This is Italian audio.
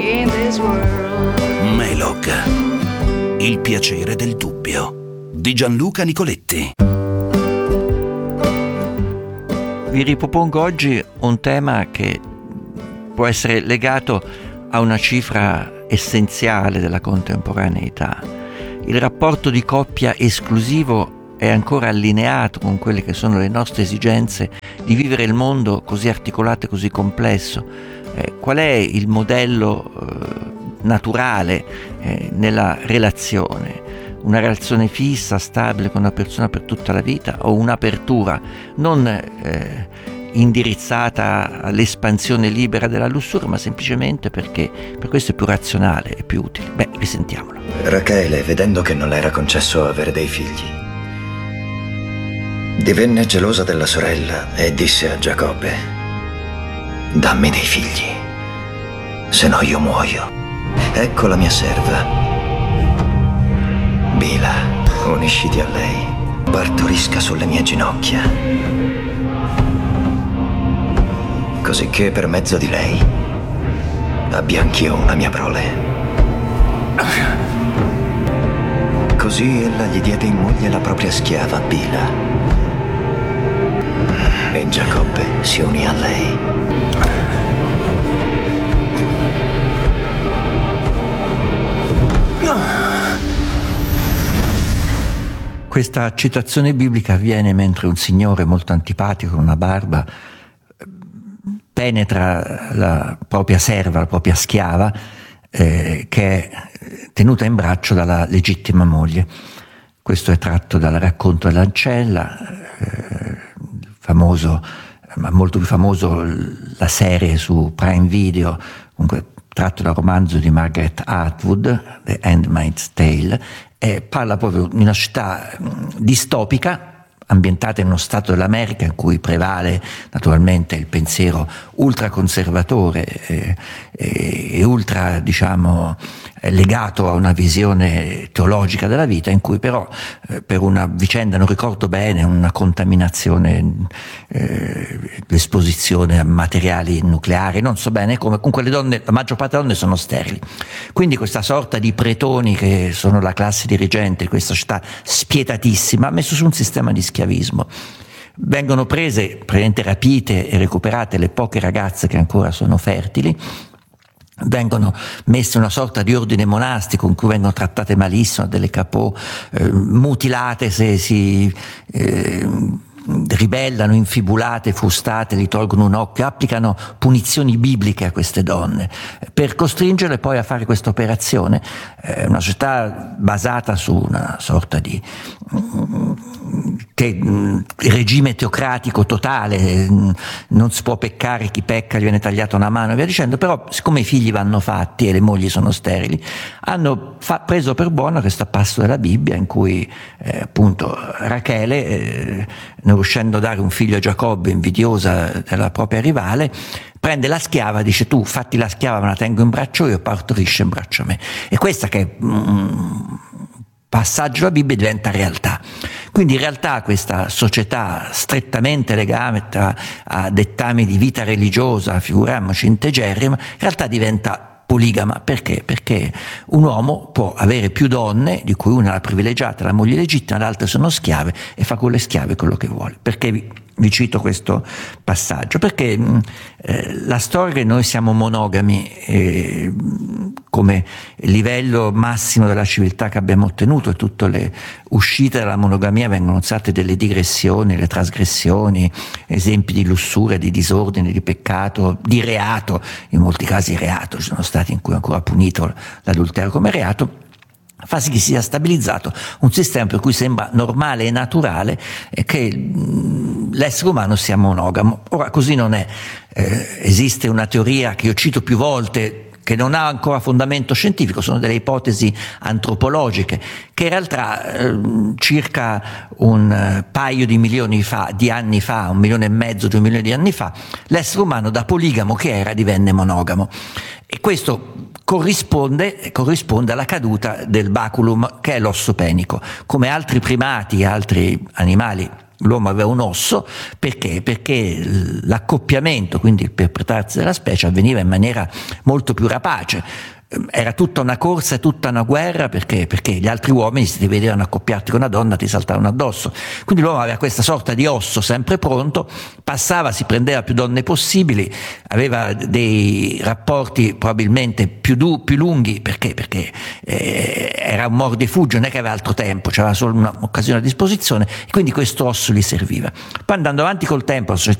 in this world. Melog, il piacere del dubbio, di Gianluca Nicoletti. Vi ripropongo oggi un tema che può essere legato a una cifra essenziale della contemporaneità. Il rapporto di coppia esclusivo è ancora allineato con quelle che sono le nostre esigenze di vivere il mondo così articolato e così complesso. Qual è il modello naturale nella relazione? Una relazione fissa, stabile con una persona per tutta la vita, o un'apertura non indirizzata all'espansione libera della lussuria, ma semplicemente perché per questo è più razionale e più utile? Beh, risentiamolo. Rachele, vedendo che non le era concesso avere dei figli, divenne gelosa della sorella e disse a Giacobbe: dammi dei figli, se no io muoio. Ecco la mia serva Bila, unisciti a lei, partorisca sulle mie ginocchia, così che per mezzo di lei abbia anch'io una mia prole. Così ella gli diede in moglie la propria schiava Bila, e Giacobbe si unì a lei. Questa citazione biblica avviene mentre un signore molto antipatico con una barba penetra la propria serva, la propria schiava, che è tenuta in braccio dalla legittima moglie. Questo è tratto dal racconto dell'ancella, famoso, ma molto più famoso la serie su Prime Video, comunque tratto dal romanzo di Margaret Atwood, The Handmaid's Tale, e parla proprio di una città distopica, ambientata in uno stato dell'America in cui prevale naturalmente il pensiero ultraconservatore e ultra, diciamo, legato a una visione teologica della vita, in cui però per una vicenda, non ricordo bene, una contaminazione, l'esposizione a materiali nucleari, non so bene come, comunque le donne, la maggior parte delle donne sono sterili. Quindi questa sorta di pretoni che sono la classe dirigente di questa città spietatissima ha messo su un sistema di schiavismo. Vengono prese, praticamente rapite e recuperate le poche ragazze che ancora sono fertili, vengono messe una sorta di ordine monastico in cui vengono trattate malissimo, delle capò, mutilate se si ribellano, infibulate, frustate, gli tolgono un occhio, applicano punizioni bibliche a queste donne per costringerle poi a fare questa operazione. Una società basata su una sorta di regime teocratico totale, non si può peccare, chi pecca gli viene tagliata una mano e via dicendo, però siccome i figli vanno fatti e le mogli sono sterili, hanno preso per buono questo passo della Bibbia in cui appunto Rachele, non riuscendo a dare un figlio a Giacobbe, invidiosa della propria rivale, prende la schiava, dice: tu fatti la schiava, me la tengo in braccio io, partorisce in braccio a me. E questa che è passaggio della Bibbia diventa realtà. Quindi in realtà questa società strettamente legata a dettami di vita religiosa, figuriamoci integerrima, in realtà diventa poligama. Perché? Perché un uomo può avere più donne, di cui una è la privilegiata, la moglie legittima, le altre sono schiave, e fa con le schiave quello che vuole. Perché vi cito questo passaggio? Perché la storia che noi siamo monogami come livello massimo della civiltà che abbiamo ottenuto, e tutte le uscite dalla monogamia vengono usate delle digressioni, le trasgressioni, esempi di lussuria, di disordine, di peccato, di reato, in molti casi reato, ci sono stati in cui è ancora punito l'adulterio come reato, fa sì che sia stabilizzato un sistema per cui sembra normale e naturale che l'essere umano sia monogamo. Ora così non è. Esiste una teoria che io cito più volte, che non ha ancora fondamento scientifico, sono delle ipotesi antropologiche, che in realtà circa un paio di milioni di anni fa, 1,5 milioni, 2 milioni di anni fa, l'essere umano da poligamo che era divenne monogamo. E questo corrisponde alla caduta del baculum, che è l'osso penico. Come altri primati, altri animali l'uomo aveva un osso, perché l'accoppiamento, quindi il perpetrarsi della specie, avveniva in maniera molto più rapace. Era tutta una corsa e tutta una guerra, perché gli altri uomini, se ti vedevano accoppiarti con una donna, ti saltavano addosso. Quindi l'uomo aveva questa sorta di osso sempre pronto, passava, si prendeva più donne possibili, aveva dei rapporti probabilmente più lunghi, perché era un mordifugio, non è che aveva altro tempo, c'era solo un'occasione a disposizione, e quindi questo osso gli serviva. Poi, andando avanti col tempo, la